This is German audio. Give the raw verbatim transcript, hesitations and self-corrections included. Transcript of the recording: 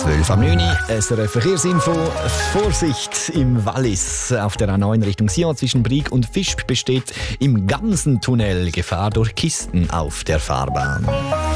zwölf am neun. S R F Verkehrsinfo. Vorsicht im Wallis. Auf der A neun Richtung Sion zwischen Brig und Visp besteht im ganzen Tunnel Gefahr durch Kisten auf der Fahrbahn.